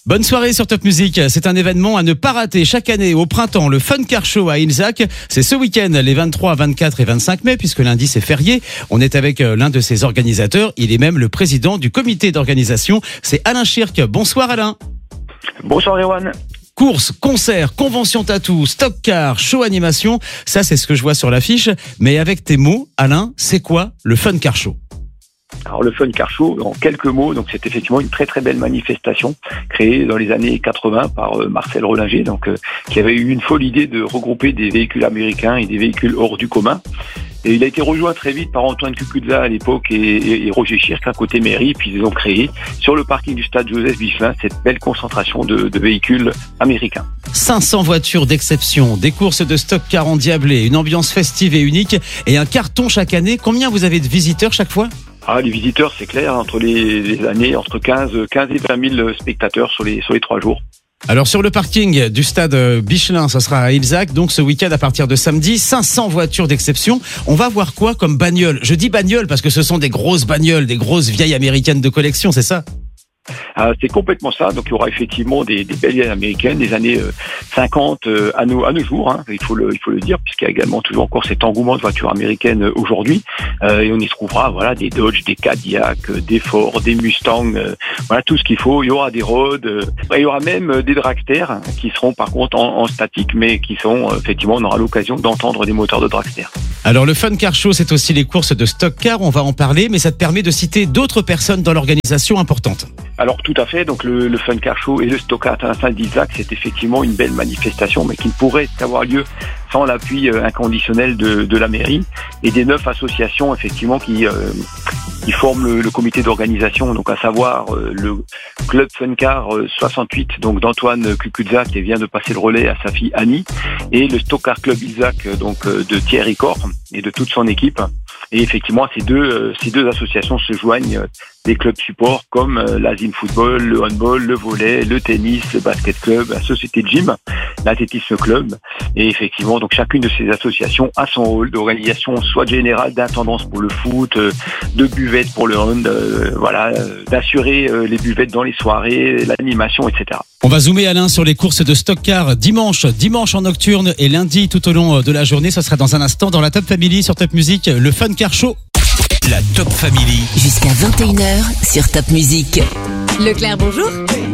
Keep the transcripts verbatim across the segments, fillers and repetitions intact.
Bonne soirée sur Top Music. C'est un événement à ne pas rater chaque année au printemps, le Fun Car Show à Ilzac. C'est ce week-end, les vingt-trois, vingt-quatre et vingt-cinq mai, puisque lundi c'est férié. On est avec l'un de ses organisateurs. Il est même le président du comité d'organisation. C'est Alain Schirk. Bonsoir Alain. Bonsoir Erwan. Courses, concerts, conventions tatou, stock car, show animation. Ça c'est ce que je vois sur l'affiche. Mais avec tes mots, Alain, c'est quoi le Fun Car Show ? Alors le Fun Car Show, en quelques mots, donc c'est effectivement une très très belle manifestation créée dans les années quatre-vingts par euh, Marcel Rollinger, donc euh, qui avait eu une folle idée de regrouper des véhicules américains et des véhicules hors du commun. Et il a été rejoint très vite par Antoine Cucuzza à l'époque et, et, et Roger Schirk à côté mairie, puis ils ont créé sur le parking du stade Joseph Bichelin cette belle concentration de, de véhicules américains. cinq cents voitures d'exception, des courses de stock car endiablées, une ambiance festive et unique et un carton chaque année. Combien vous avez de visiteurs chaque fois ? Ah, les visiteurs, c'est clair, entre les, les années, entre quinze, quinze et vingt mille spectateurs sur les, sur les trois jours. Alors sur le parking du stade Bichelin, ça sera à Ilzac, donc ce week-end à partir de samedi, cinq cents voitures d'exception. On va voir quoi comme bagnole ? Je dis bagnole parce que ce sont des grosses bagnoles, des grosses vieilles américaines de collection, c'est ça ? Ah, c'est complètement ça. Donc il y aura effectivement des, des belles vieilles américaines des années euh, cinquante euh, à nos à nos jours. Hein, il faut le il faut le dire puisqu'il y a également toujours encore cet engouement de voitures américaines euh, aujourd'hui. Euh, et on y trouvera voilà des Dodge, des Cadillac, euh, des Ford, des Mustang, euh, voilà tout ce qu'il faut. Il y aura des Road, euh, il y aura même euh, des dragsters hein, qui seront par contre en, en statique, mais qui sont euh, effectivement on aura l'occasion d'entendre des moteurs de dragster. Alors le Fun Car Show, c'est aussi les courses de stock car. On va en parler, mais ça te permet de citer d'autres personnes dans l'organisation importante. Alors tout à fait, donc le, le Fun Car Show et le Stock Car international d'Ilzac, c'est effectivement une belle manifestation, mais qui ne pourrait avoir lieu sans l'appui euh, inconditionnel de, de la mairie et des neuf associations effectivement qui, euh, qui forment le, le comité d'organisation, donc à savoir euh, le Club Fun Car euh, soixante-huit, donc d'Antoine Cucuzza qui vient de passer le relais à sa fille Annie, et le Stock Car Club Ilzac euh, donc euh, de Thierry Corr et de toute son équipe. Et effectivement, ces deux, euh, ces deux associations se joignent euh, des clubs supports comme euh, l'Asine Football, le handball, le volley, le tennis, le basket club, la Société de Gym, l'athlétisme club. Et effectivement, donc chacune de ces associations a son rôle d'organisation, soit générale, d'intendance pour le foot, euh, de buvette pour le hand, euh, voilà, euh, d'assurer euh, les buvettes dans les soirées, l'animation, et cetera. On va zoomer Alain sur les courses de stock car dimanche, dimanche en nocturne et lundi tout au long de la journée. Ce sera dans un instant dans la Top Family sur Top Music, le Fun Car Show. La Top Family. Jusqu'à vingt et une heures sur Top Music. Leclerc, bonjour.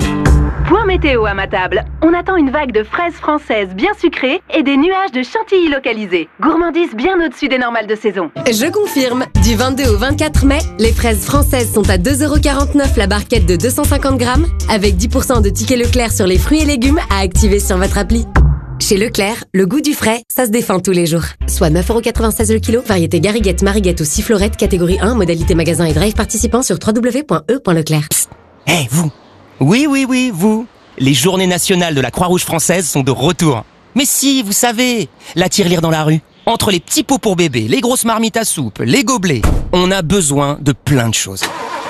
Point météo à ma table. On attend une vague de fraises françaises bien sucrées et des nuages de chantilly localisés. Gourmandise bien au-dessus des normales de saison. Je confirme. Du vingt-deux au vingt-quatre mai, les fraises françaises sont à deux euros quarante-neuf la barquette de deux cent cinquante grammes, avec dix pour cent de tickets Leclerc sur les fruits et légumes à activer sur votre appli. Chez Leclerc, le goût du frais, ça se défend tous les jours. Soit neuf euros quatre-vingt-seize le kilo, variété Gariguette, Mariguette ou Sifflorette, catégorie un, modalité magasin et drive participant sur w w w point e point leclerc. Psst. Hé, vous. Oui, oui, oui, vous. Les journées nationales de la Croix-Rouge française sont de retour. Mais si, vous savez, la tirelire dans la rue. Entre les petits pots pour bébé, les grosses marmites à soupe, les gobelets, on a besoin de plein de choses.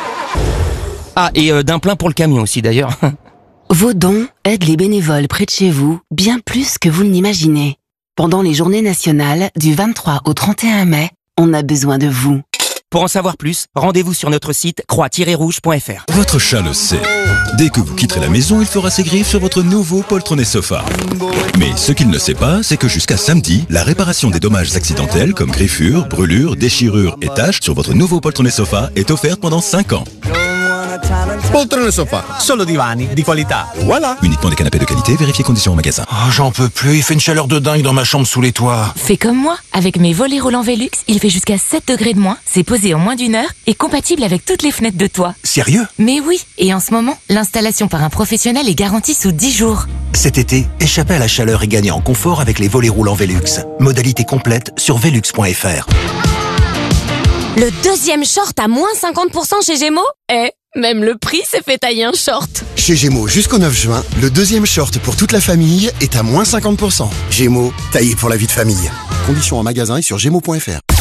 Ah, et euh, d'un plein pour le camion aussi d'ailleurs. Vos dons aident les bénévoles près de chez vous bien plus que vous ne l'imaginez. Pendant les journées nationales du vingt-trois au trente et un mai, on a besoin de vous. Pour en savoir plus, rendez-vous sur notre site croix tiret rouge point f r. Votre chat le sait. Dès que vous quitterez la maison, il fera ses griffes sur votre nouveau poltronné sofa. Mais ce qu'il ne sait pas, c'est que jusqu'à samedi, la réparation des dommages accidentels comme griffures, brûlures, déchirures et taches sur votre nouveau poltronné sofa est offerte pendant cinq ans. Poltrone sofa, solo divani di qualità. Voilà. Uniquement des canapés de qualité, vérifiez conditions au magasin. Oh, j'en peux plus, il fait une chaleur de dingue dans ma chambre sous les toits. Fais comme moi, avec mes volets roulants Velux, il fait jusqu'à sept degrés de moins, c'est posé en moins d'une heure et compatible avec toutes les fenêtres de toit. Sérieux? Mais oui, et en ce moment, l'installation par un professionnel est garantie sous dix jours. Cet été, échappez à la chaleur et gagnez en confort avec les volets roulants Velux. Modalité complète sur velux point f r. Le deuxième short à moins cinquante pour cent chez Gémeaux? Eh, même le prix s'est fait tailler un short. Chez Gémeaux, jusqu'au neuf juin, le deuxième short pour toute la famille est à moins cinquante pour cent. Gémeaux, taillé pour la vie de famille. Conditions en magasin et sur gémeaux point f r.